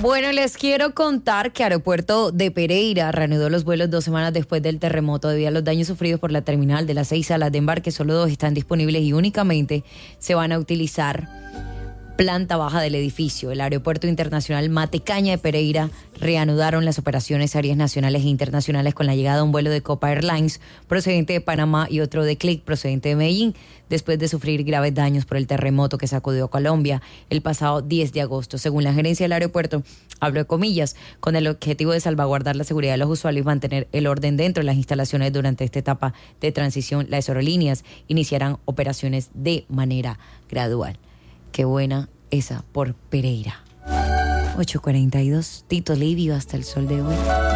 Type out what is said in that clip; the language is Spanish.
Bueno, les quiero contar que Aeropuerto de Pereira reanudó los vuelos 2 semanas después del terremoto debido a los daños sufridos por la terminal. De las 6 salas de embarque, solo 2 están disponibles y únicamente se van a utilizar planta baja del edificio. El Aeropuerto Internacional Matecaña de Pereira reanudaron las operaciones aéreas nacionales e internacionales con la llegada de un vuelo de Copa Airlines procedente de Panamá y otro de Click procedente de Medellín, después de sufrir graves daños por el terremoto que sacudió a Colombia el pasado 10 de agosto. Según la gerencia del aeropuerto, hablo de comillas, con el objetivo de salvaguardar la seguridad de los usuarios y mantener el orden dentro de las instalaciones durante esta etapa de transición, las aerolíneas iniciarán operaciones de manera gradual. Qué buena esa por Pereira. 8:42, Tito Livio hasta el sol de hoy.